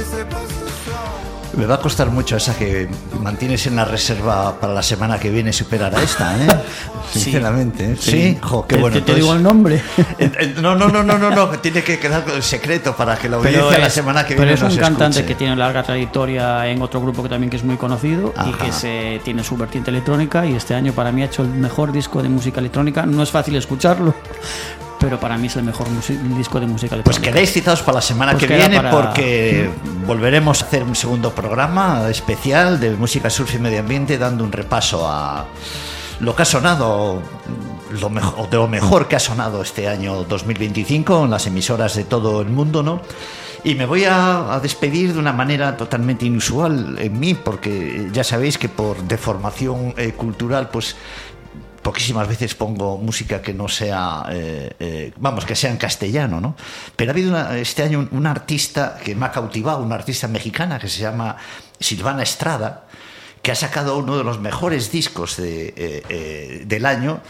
Me va a costar mucho esa que mantienes en la reserva para la semana que viene superar a esta, ¿eh? Sinceramente. Sí. Jo, qué bueno. ¿Te digo el nombre? No, tiene que quedar secreto para que la audiencia la semana que viene nos escuche. Pero es un cantante que tiene larga trayectoria en otro grupo que es muy conocido. Ajá. Y que tiene su vertiente electrónica, y este año para mí ha hecho el mejor disco de música electrónica. No es fácil escucharlo, pero para mí es el mejor disco de música electrónica. Pues quedáis citados para la semana que viene, porque volveremos a hacer un segundo programa especial de música, surf y medio ambiente, dando un repaso a lo que ha sonado, de lo mejor que ha sonado este año 2025 en las emisoras de todo el mundo, ¿no? Y me voy a despedir de una manera totalmente inusual en mí, porque ya sabéis que por deformación cultural, pues poquísimas veces pongo música que no sea, que sea en castellano, ¿no? Pero ha habido este año una artista que me ha cautivado, una artista mexicana que se llama Silvana Estrada, que ha sacado uno de los mejores discos del año,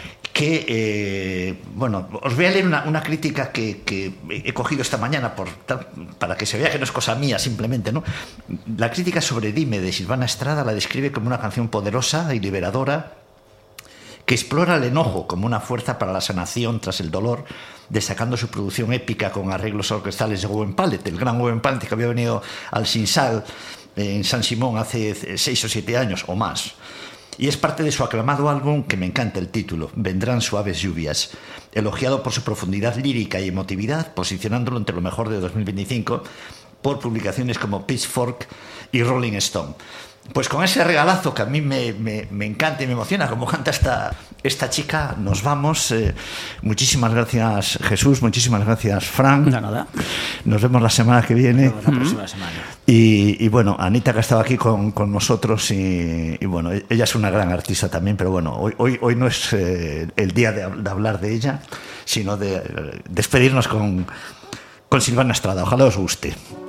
que, os voy a leer una crítica que he cogido esta mañana para que se vea que no es cosa mía simplemente, ¿no? La crítica sobre Dime de Silvana Estrada la describe como una canción poderosa y liberadora, que explora el enojo como una fuerza para la sanación tras el dolor, destacando su producción épica con arreglos orquestales de Owen Pallett, el gran Owen Pallett, que había venido al Sinsal en San Simón hace 6 o 7 años o más. Y es parte de su aclamado álbum, que me encanta el título, Vendrán suaves lluvias, elogiado por su profundidad lírica y emotividad, posicionándolo entre lo mejor de 2025 por publicaciones como Pitchfork y Rolling Stone. Pues con ese regalazo que a mí me encanta y me emociona como canta esta chica, nos vamos. Muchísimas gracias, Jesús, muchísimas gracias, Fran. Nada. Nos vemos la semana que viene. Nos vemos la próxima semana. Y bueno, Anita, que ha estado aquí con nosotros, y bueno, ella es una gran artista también, pero bueno, hoy no es el día de hablar de ella, sino de despedirnos con Silvana Estrada. Ojalá os guste.